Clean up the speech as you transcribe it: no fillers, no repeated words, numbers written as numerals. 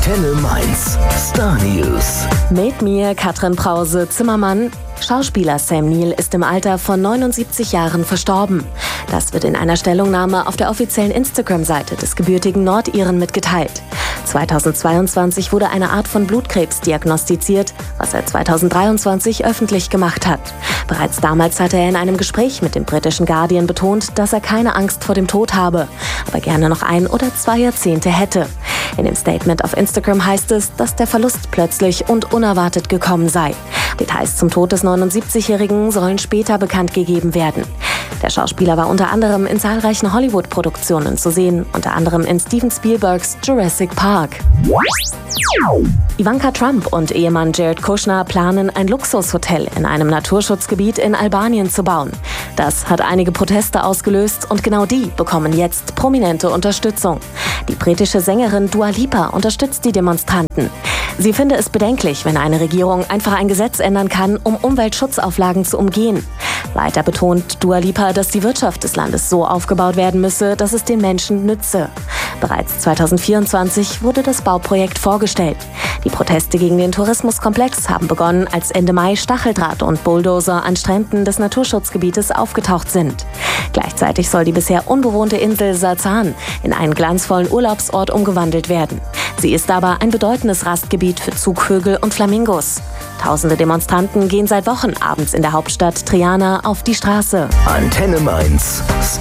Antenne Mainz. Star News. Mit mir Katrin Brause-Zimmermann. Schauspieler Sam Neill ist im Alter von 79 Jahren verstorben. Das wird in einer Stellungnahme auf der offiziellen Instagram-Seite des gebürtigen Nordiren mitgeteilt. 2022 wurde eine Art von Blutkrebs diagnostiziert, was er 2023 öffentlich gemacht hat. Bereits damals hatte er in einem Gespräch mit dem britischen Guardian betont, dass er keine Angst vor dem Tod habe, aber gerne noch 1 oder 2 Jahrzehnte hätte. In dem Statement auf Instagram heißt es, dass der Verlust plötzlich und unerwartet gekommen sei. Details zum Tod des 79-Jährigen sollen später bekannt gegeben werden. Der Schauspieler war unter anderem in zahlreichen Hollywood-Produktionen zu sehen, unter anderem in Steven Spielbergs Jurassic Park. Ivanka Trump und Ehemann Jared Kushner planen, ein Luxushotel in einem Naturschutzgebiet in Albanien zu bauen. Das hat einige Proteste ausgelöst und genau die bekommen jetzt prominente Unterstützung. Die britische Sängerin Dua Lipa unterstützt die Demonstranten. Sie finde es bedenklich, wenn eine Regierung einfach ein Gesetz ändern kann, um Umweltschutzauflagen zu umgehen. Weiter betont Dua Lipa, dass die Wirtschaft des Landes so aufgebaut werden müsse, dass es den Menschen nütze. Bereits 2024 wurde das Bauprojekt vorgestellt. Die Proteste gegen den Tourismuskomplex haben begonnen, als Ende Mai Stacheldraht und Bulldozer an Stränden des Naturschutzgebietes aufgetaucht sind. Gleichzeitig soll die bisher unbewohnte Insel Sarzan in einen glanzvollen Urlaubsort umgewandelt werden. Sie ist aber ein bedeutendes Rastgebiet für Zugvögel und Flamingos. Tausende Demonstranten gehen seit Wochen abends in der Hauptstadt Triana auf die Straße. Antenne Mainz.